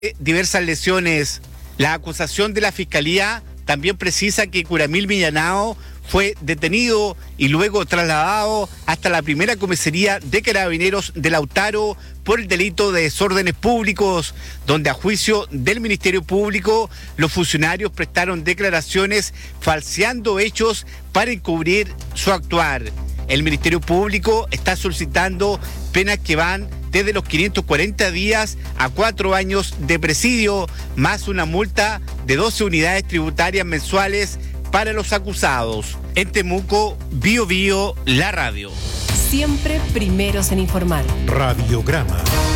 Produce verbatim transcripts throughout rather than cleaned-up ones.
Diversas lesiones. La acusación de la Fiscalía también precisa que Curamil Millanao fue detenido y luego trasladado hasta la primera comisaría de Carabineros de Lautaro por el delito de desórdenes públicos, donde a juicio del Ministerio Público los funcionarios prestaron declaraciones falseando hechos para encubrir su actuar. El Ministerio Público está solicitando penas que van desde los quinientos cuarenta días a cuatro años de presidio, más una multa de doce unidades tributarias mensuales para los acusados. En Temuco, Bio Bio, la radio. Siempre primeros en informar. Radiograma.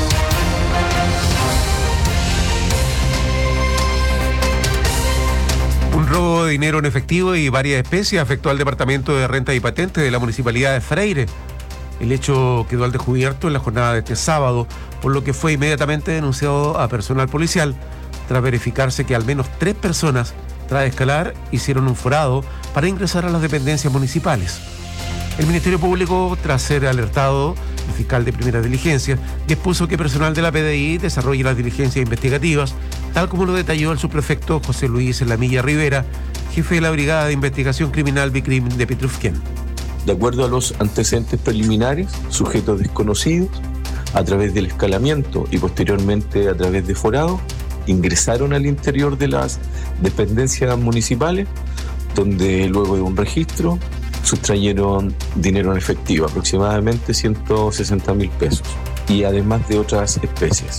Un robo de dinero en efectivo y varias especies afectó al Departamento de Renta y Patentes de la Municipalidad de Freire. El hecho quedó al descubierto en la jornada de este sábado, por lo que fue inmediatamente denunciado a personal policial, tras verificarse que al menos tres personas, tras escalar, hicieron un forado para ingresar a las dependencias municipales. El Ministerio Público, tras ser alertado, el fiscal de primera diligencia, dispuso que personal de la P D I desarrolle las diligencias investigativas, tal como lo detalló el subprefecto José Luis Lamilla Rivera, jefe de la Brigada de Investigación Criminal BICRIM de Petrufquén. De acuerdo a los antecedentes preliminares, sujetos desconocidos, a través del escalamiento y posteriormente a través de forado, ingresaron al interior de las dependencias municipales, donde luego de un registro sustrayeron dinero en efectivo, aproximadamente ciento sesenta mil pesos, y además de otras especies.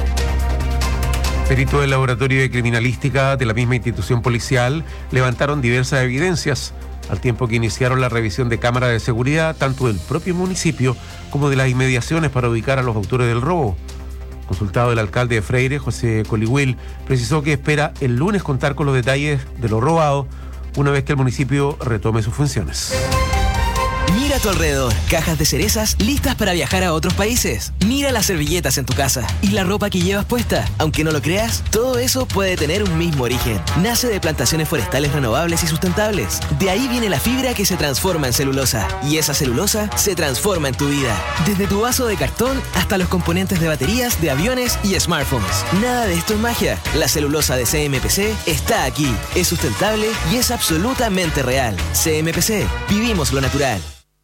Peritos del Laboratorio de Criminalística de la misma institución policial levantaron diversas evidencias, al tiempo que iniciaron la revisión de cámaras de seguridad tanto del propio municipio como de las inmediaciones para ubicar a los autores del robo. Consultado el alcalde de Freire, José Coligüil, precisó que espera el lunes contar con los detalles de lo robado una vez que el municipio retome sus funciones. Mira a tu alrededor, cajas de cerezas listas para viajar a otros países. Mira las servilletas en tu casa y la ropa que llevas puesta. Aunque no lo creas, todo eso puede tener un mismo origen. Nace de plantaciones forestales renovables y sustentables. De ahí viene la fibra que se transforma en celulosa. Y esa celulosa se transforma en tu vida. Desde tu vaso de cartón hasta los componentes de baterías, de aviones y smartphones. Nada de esto es magia. La celulosa de C M P C está aquí. Es sustentable y es absolutamente real. C M P C. Vivimos lo natural.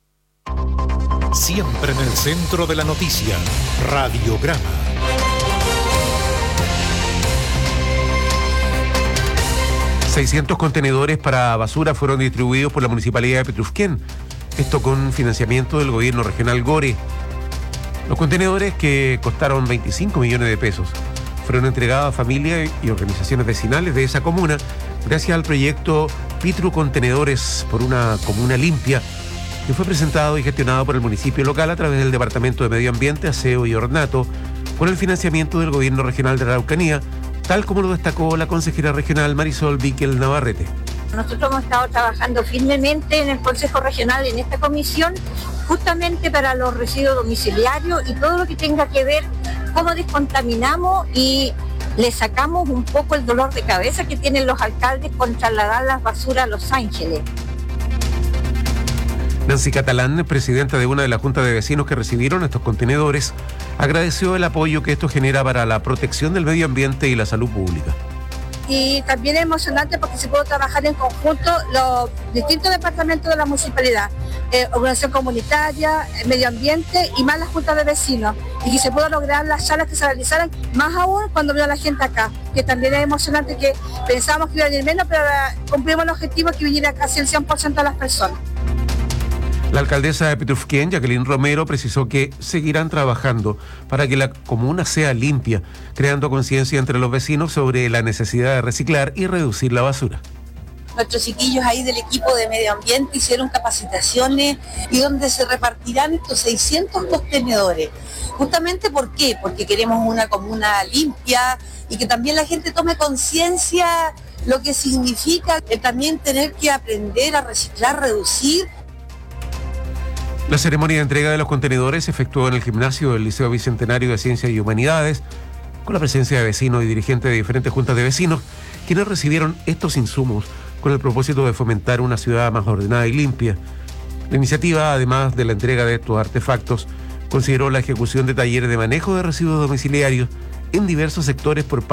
Siempre en el centro de la noticia, Radiograma. seiscientos contenedores para basura fueron distribuidos por la Municipalidad de Petrufquén, esto con financiamiento del gobierno regional Gore. Los contenedores, que costaron veinticinco millones de pesos, fueron entregados a familias y organizaciones vecinales de esa comuna gracias al proyecto Pitru Contenedores por una comuna limpia, que fue presentado y gestionado por el municipio local a través del Departamento de Medio Ambiente, Aseo y Ornato, con el financiamiento del Gobierno Regional de la Araucanía, tal como lo destacó la consejera regional Marisol Víquel Navarrete. Nosotros hemos estado trabajando firmemente en el Consejo Regional, en esta comisión, justamente para los residuos domiciliarios y todo lo que tenga que ver cómo descontaminamos y le sacamos un poco el dolor de cabeza que tienen los alcaldes con trasladar las basuras a Los Ángeles. Nancy Catalán, presidenta de una de las juntas de vecinos que recibieron estos contenedores, agradeció el apoyo que esto genera para la protección del medio ambiente y la salud pública. Y también es emocionante porque se puede trabajar en conjunto los distintos departamentos de la municipalidad, eh, organización comunitaria, medio ambiente y más las juntas de vecinos, y que se pueda lograr las charlas que se realizaran, más aún cuando veo a la gente acá, que también es emocionante, que pensábamos que iba a venir menos, pero cumplimos el objetivo que viniera casi el cien por ciento de las personas. La alcaldesa de Petrufquén, Jacqueline Romero, precisó que seguirán trabajando para que la comuna sea limpia, creando conciencia entre los vecinos sobre la necesidad de reciclar y reducir la basura. Nuestros chiquillos ahí del equipo de medio ambiente hicieron capacitaciones y donde se repartirán estos seiscientos contenedores. Justamente, ¿por qué? Porque queremos una comuna limpia y que también la gente tome conciencia lo que significa también tener que aprender a reciclar, reducir. La ceremonia de entrega de los contenedores se efectuó en el gimnasio del Liceo Bicentenario de Ciencias y Humanidades, con la presencia de vecinos y dirigentes de diferentes juntas de vecinos, quienes recibieron estos insumos con el propósito de fomentar una ciudad más ordenada y limpia. La iniciativa, además de la entrega de estos artefactos, consideró la ejecución de talleres de manejo de residuos domiciliarios en diversos sectores por